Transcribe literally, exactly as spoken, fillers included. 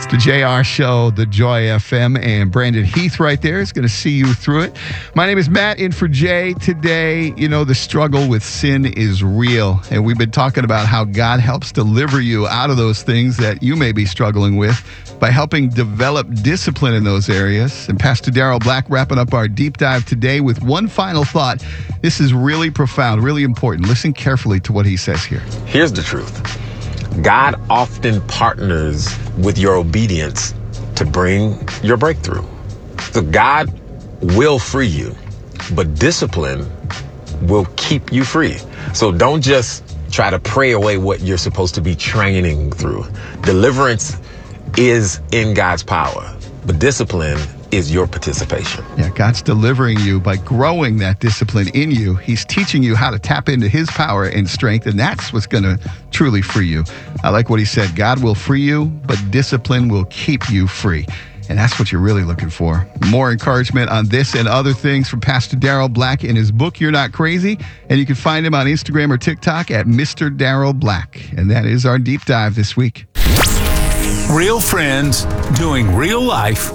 the J R Show, the Joy F M, and Brandon Heath right there is going to see you through it. My name is Matt, in for Jay. Today, you know, the struggle with sin is real, and we've been talking about how God helps deliver you out of those things that you may be struggling with by helping develop discipline in those areas. And Pastor Darrell Black wrapping up our deep dive today with one final thought. This is really profound, really important. Listen carefully to what he says here. Here's the truth. God often partners with your obedience to bring your breakthrough. So God will free you, but discipline will keep you free. So don't just try to pray away what you're supposed to be training through. Deliverance is in God's power, but discipline is your participation. Yeah, God's delivering you by growing that discipline in you. He's teaching you how to tap into his power and strength, and that's what's going to truly free you. I like what he said. God will free you, but discipline will keep you free. And that's what you're really looking for. More encouragement on this and other things from Pastor Darrell Black in his book, You're Not Crazy. And you can find him on Instagram or TikTok at Mister Darrell Black. And that is our deep dive this week. Real friends doing real life